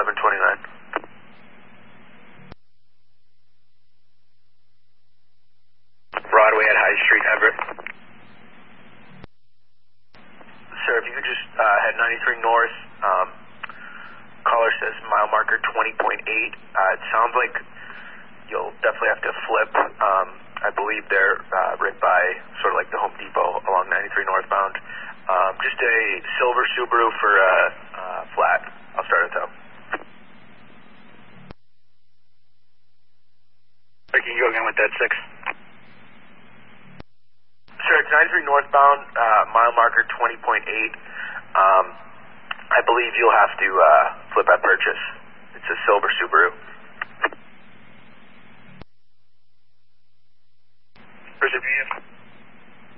1129. Broadway at High Street, Everett. Sir, if you could just head 93 north. Caller says mile marker 20.8. It sounds like you'll definitely have to flip. I believe they're right by sort of like the Home Depot along 93 northbound. Just a silver Subaru for flat. I'll start it though. Can you go again with that 6? Sir, it's 93 northbound, mile marker 20.8. I believe you'll have to flip at purchase. It's a silver Subaru. Where's it?